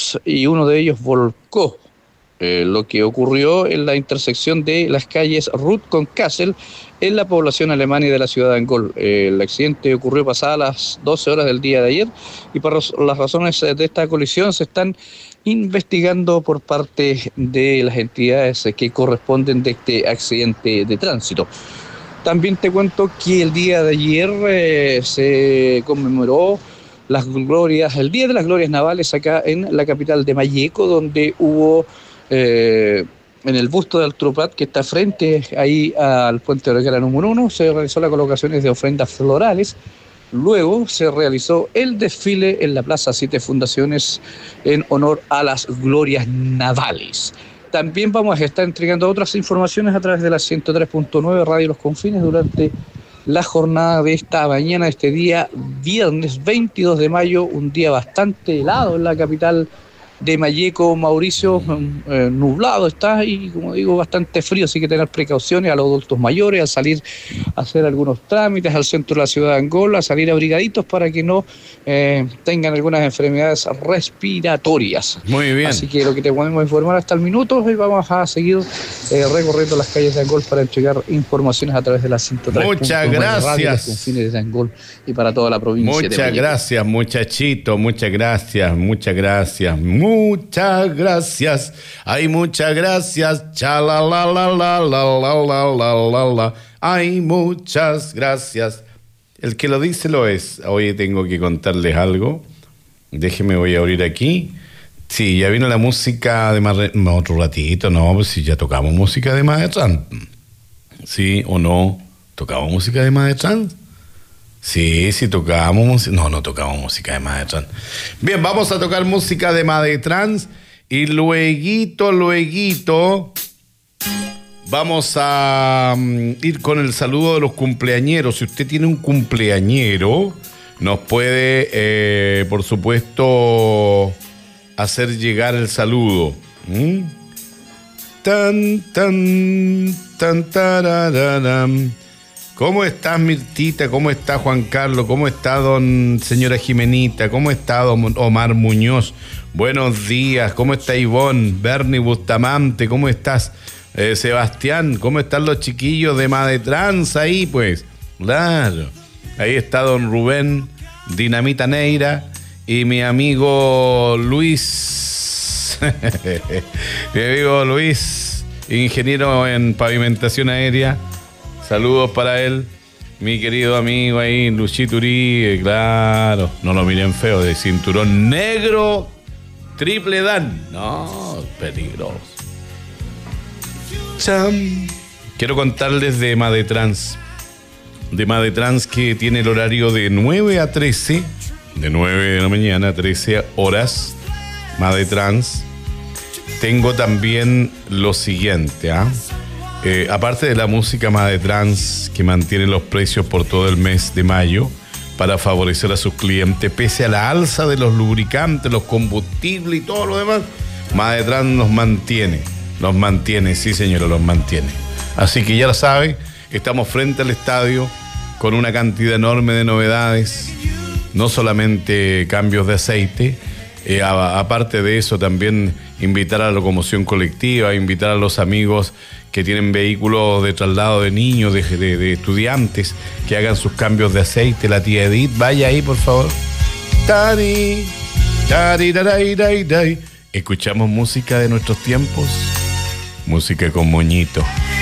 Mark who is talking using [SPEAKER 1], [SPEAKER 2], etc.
[SPEAKER 1] vehículos y uno de ellos volcó. Lo que ocurrió en la intersección de las calles Ruth con Kassel en la población alemana de la ciudad de Angol. El accidente ocurrió pasadas las 12 horas del día de ayer y por las razones de esta colisión se están investigando por parte de las entidades que corresponden de este accidente de tránsito. También te cuento que el día de ayer se conmemoró el Día de las Glorias Navales acá en la capital de Malleco, donde hubo en el busto de Arturo Prat, que está frente ahí al puente de Requena número 1, se realizó las colocaciones de ofrendas florales. Luego se realizó el desfile en la Plaza 7 Fundaciones en honor a las glorias navales. También vamos a estar entregando otras informaciones a través de la 103.9 Radio Los Confines durante la jornada de esta mañana, este día viernes 22 de mayo, un día bastante helado en la capital de Malleco, Mauricio, nublado está y, como digo, bastante frío, así que tener precauciones a los adultos mayores, al salir a hacer algunos trámites al centro de la ciudad de Angola, a salir abrigaditos para que no tengan algunas enfermedades respiratorias.
[SPEAKER 2] Muy bien.
[SPEAKER 1] Así que lo que te podemos informar hasta el minuto, hoy vamos a seguir recorriendo las calles de Angol para entregar informaciones a través de la 103.
[SPEAKER 2] Muchas gracias.
[SPEAKER 1] Radio Los Confines de Angol y para toda la provincia de Malleco.
[SPEAKER 2] Muchas gracias, muchachito, muchas gracias. Muchas gracias, ay, muchas gracias, cha la la la la la la la la la la, ay, muchas gracias. El que lo dice lo es. Hoy tengo que contarles algo. Déjenme, voy a abrir aquí. Sí, ya vino la música de otro ratito, no, pues si ya tocamos música de Madetrans. ¿Sí o no? ¿Tocamos música de Madetrans? Sí, tocábamos música. No tocábamos música de Madetrans. Bien, vamos a tocar música de Madetrans y lueguito vamos a ir con el saludo de los cumpleañeros. Si usted tiene un cumpleañero, nos puede, por supuesto, hacer llegar el saludo. Tarararam. ¿Cómo estás, Mirtita? ¿Cómo está Juan Carlos? ¿Cómo está señora Jimenita? ¿Cómo está don Omar Muñoz? Buenos días. ¿Cómo está Ivonne? Bernie Bustamante, ¿cómo estás? Sebastián, ¿cómo están los chiquillos de Madetrans ahí, pues? Claro. Ahí está don Rubén, Dinamita Neira y mi amigo Luis. Mi amigo Luis, ingeniero en pavimentación aérea. Saludos para él, mi querido amigo ahí, Luchito Uribe, claro. No lo miren feo, de cinturón negro, triple dan. No, peligroso. Quiero contarles de Madetrans. De Madetrans, que tiene el horario de 9 a 13, de 9 de la mañana a 13 horas. Madetrans. Tengo también lo siguiente, aparte de la música Madetrans, que mantiene los precios por todo el mes de mayo para favorecer a sus clientes, pese a la alza de los lubricantes, los combustibles y todo lo demás, Madetrans nos mantiene, sí señora, los mantiene. Así que ya lo sabe, estamos frente al estadio con una cantidad enorme de novedades, no solamente cambios de aceite, aparte de eso también invitar a la locomoción colectiva, invitar a los amigos que tienen vehículos de traslado de niños, de estudiantes, que hagan sus cambios de aceite. La tía Edith, vaya ahí, por favor. Escuchamos música de nuestros tiempos, música con moñito.